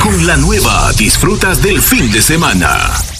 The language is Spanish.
Con la nueva disfrutas del fin de semana.